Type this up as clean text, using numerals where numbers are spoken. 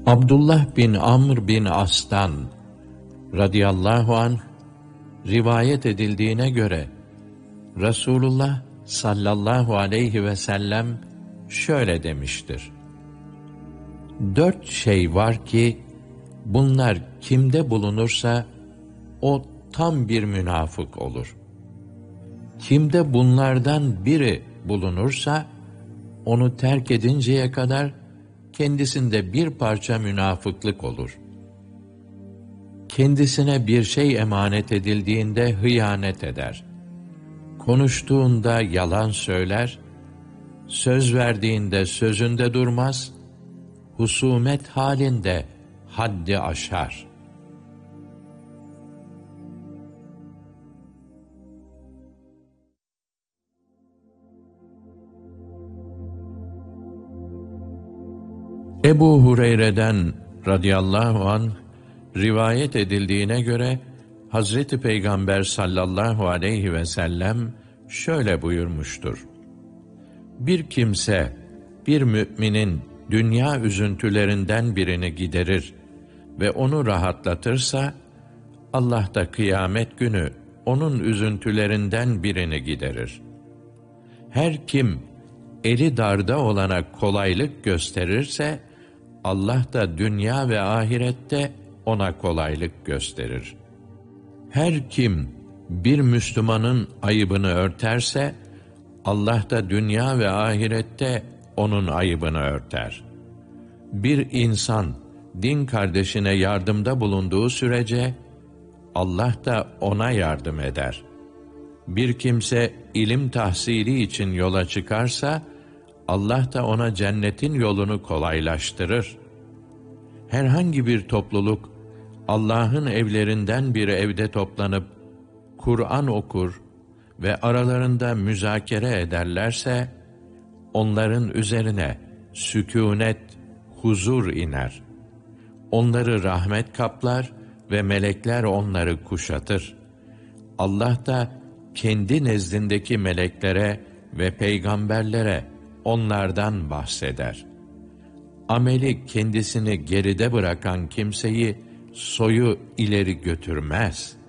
Abdullah bin Amr bin As'tan radıyallahu anh rivayet edildiğine göre Resulullah sallallahu aleyhi ve sellem şöyle demiştir: 4 şey var ki bunlar kimde bulunursa o tam bir münafık olur. Kimde bunlardan biri bulunursa onu terk edinceye kadar kendisinde bir parça münafıklık olur. Kendisine bir şey emanet edildiğinde hıyanet eder. Konuştuğunda yalan söyler, söz verdiğinde sözünde durmaz, husumet halinde haddi aşar. Ebu Hureyre'den radıyallahu anh rivayet edildiğine göre Hazreti Peygamber sallallahu aleyhi ve sellem şöyle buyurmuştur: Bir kimse bir müminin dünya üzüntülerinden birini giderir ve onu rahatlatırsa, Allah da kıyamet günü onun üzüntülerinden birini giderir. Her kim eli darda olana kolaylık gösterirse, Allah da dünya ve ahirette ona kolaylık gösterir. Her kim bir Müslümanın ayıbını örterse, Allah da dünya ve ahirette onun ayıbını örter. Bir insan din kardeşine yardımda bulunduğu sürece, Allah da ona yardım eder. Bir kimse ilim tahsili için yola çıkarsa, Allah da ona cennetin yolunu kolaylaştırır. Herhangi bir topluluk, Allah'ın evlerinden bir evde toplanıp, Kur'an okur ve aralarında müzakere ederlerse, onların üzerine sükûnet, huzur iner. Onları rahmet kaplar ve melekler onları kuşatır. Allah da kendi nezdindeki meleklere ve peygamberlere onlardan bahseder. Ameli kendisini geride bırakan kimseyi soyu ileri götürmez.